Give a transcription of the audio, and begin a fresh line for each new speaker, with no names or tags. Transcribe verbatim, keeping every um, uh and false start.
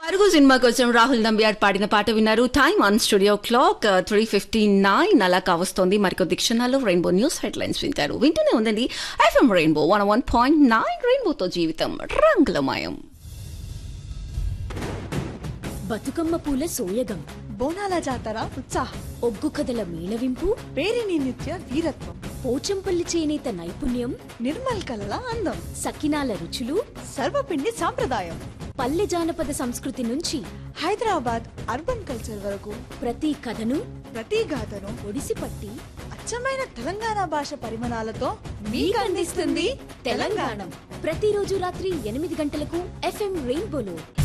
పరుగు సినిమా కోసం రాహుల్ నంబియార్ పాడిన పాట విన్నారు. Time on studio clock three fifty nine అలా కావస్తోంది. మరికొద్ది క్షణాల్లో రెయిన్బో న్యూస్ హెడ్లైన్స్ వింటారు. వింటూనే ఉందండి FM rainbow one one point nine. రెయిన్బోతో జీవితం రంగులమయం.
బతుకమ్మ పూల సోయగం,
బోనాల జాతర ఉత్సాహం,
ఒగ్గు కథల మేళవింపు,
పేరిని నిత్య వీరత్వం,
పోచంపల్లి చేనేత నైపుణ్యం,
నిర్మల్ కలల అందం,
సకినాల రుచులు,
సర్వపిండి సాంప్రదాయం,
పల్లె జానపద సంస్కృతి నుంచి
హైదరాబాద్ అర్బన్ కల్చర్ వరకు
ప్రతి కథను
ప్రతి గాథను
ఒడిసిపట్టి
అచ్చమైన తెలంగాణ భాష పరిమాణాలతో మీకు అందిస్తుంది తెలంగాణ.
ప్రతిరోజు రాత్రి ఎనిమిది గంటలకు ఎఫ్ఎం రెయిన్బోలో.